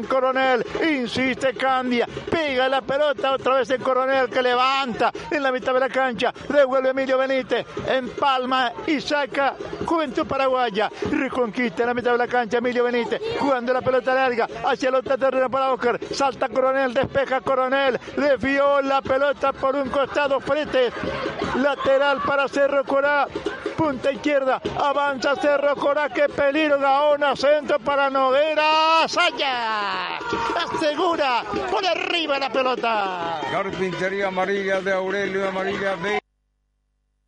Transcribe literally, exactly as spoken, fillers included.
Coronel, insiste Candia, pega la pelota otra vez en Coronel que levanta en la mitad de la cancha, devuelve Emilio Benítez, empalma y saca Juventud Paraguaya, reconquista en la mitad de la cancha Emilio Benítez, jugando la pelota larga hacia el otro terreno para Oscar, salta Coronel, despeja Coronel, desvió la pelota por un costado frente, lateral para Cerro Corá, punta izquierda, avanza Cerro Corá, qué peligro, Gaona, centro para Noguera, Saya, asegura, por arriba la pelota. Carpintería amarilla de Aurelio, amarilla de